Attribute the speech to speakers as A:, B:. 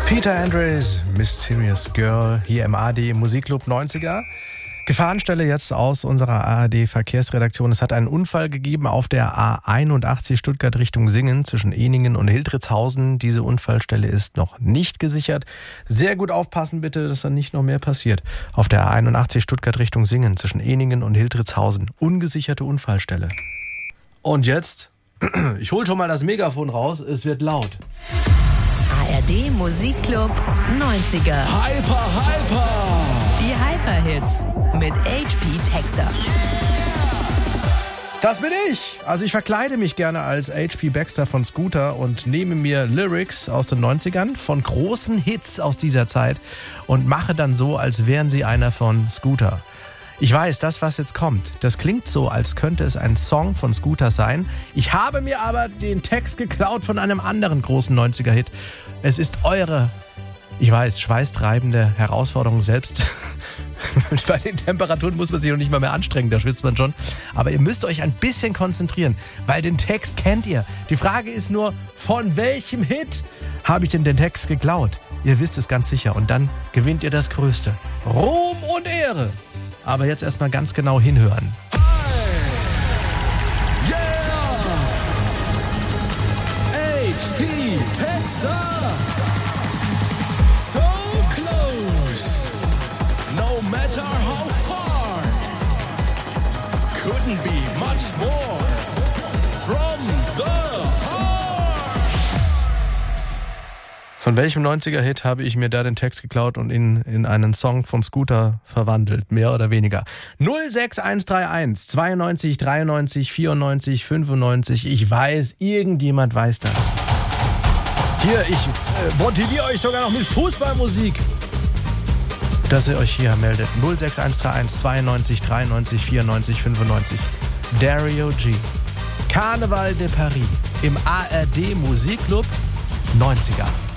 A: Peter Andrews, Mysterious Girl, hier im ARD Musikclub 90er. Gefahrenstelle jetzt aus unserer ARD-Verkehrsredaktion. Es hat einen Unfall gegeben auf der A81 Stuttgart Richtung Singen zwischen Ehningen und Hildritzhausen. Diese Unfallstelle ist noch nicht gesichert. Sehr gut aufpassen bitte, dass da nicht noch mehr passiert. Auf der A81 Stuttgart Richtung Singen zwischen Ehningen und Hildritzhausen. Ungesicherte Unfallstelle. Und jetzt, ich hole schon mal das Megafon raus, es wird laut.
B: ARD Musikclub 90er.
C: Hyper, hyper!
B: Die Hyper-Hits mit HP Texter.
A: Das bin ich! Also ich verkleide mich gerne als HP Baxter von Scooter und nehme mir Lyrics aus den 90ern von großen Hits aus dieser Zeit und mache dann so, als wären sie einer von Scooter. Ich weiß, das, was jetzt kommt, das klingt so, als könnte es ein Song von Scooter sein. Ich habe mir aber den Text geklaut von einem anderen großen 90er-Hit. Es ist eure, ich weiß, schweißtreibende Herausforderung selbst. Bei den Temperaturen muss man sich noch nicht mal mehr anstrengen, da schwitzt man schon. Aber ihr müsst euch ein bisschen konzentrieren, weil den Text kennt ihr. Die Frage ist nur, von welchem Hit habe ich denn den Text geklaut? Ihr wisst es ganz sicher und dann gewinnt ihr das Größte. Ruhm und Ehre. Aber jetzt erstmal ganz genau hinhören.
C: Yeah! HP Texter! So close! No matter how far! Couldn't be much more! From the heart!
A: Von welchem 90er-Hit habe ich mir da den Text geklaut und in einen Song von Scooter verwandelt? Mehr oder weniger. 06131 92 93 94 95. Ich weiß, irgendjemand weiß das. Hier, ich motiviere euch sogar noch mit Fußballmusik, dass ihr euch hier meldet. 06131 92 93 94 95. Dario G. Carnaval de Paris im ARD Musikclub 90er.